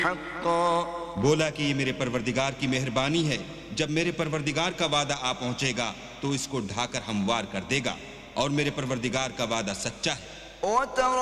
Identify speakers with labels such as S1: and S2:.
S1: حقا
S2: बोला कि ये मेरे परवरदिगार की मेहरबानी है, जब मेरे परवरदिगार का वादा आ पहुंचेगा तो इसको ढाकर हमवार कर देगा, और मेरे परवरदिगार का वादा सच्चा है।